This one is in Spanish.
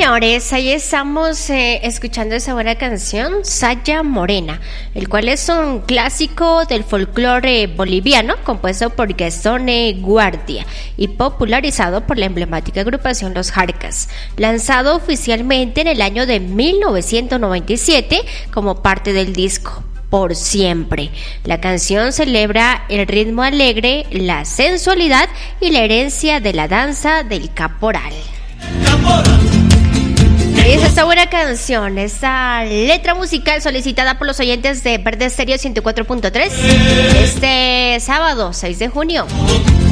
señores, ahí estamos escuchando esa buena canción, Saya Morena, el cual es un clásico del folclore boliviano compuesto por Gastón Guardia y popularizado por la emblemática agrupación Los Jarcas, lanzado oficialmente en el año de 1997 como parte del disco Por Siempre. La canción celebra el ritmo alegre, la sensualidad y la herencia de la danza del caporal. Es esta buena canción, esta letra musical solicitada por los oyentes de Verde Stereo 104.3 este sábado 6 de junio.